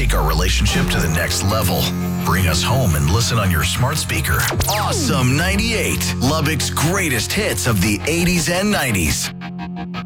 take our relationship to the next level. Bring us home and listen on your smart speaker. Awesome 98, Lubbock's greatest hits of the 80s and 90s.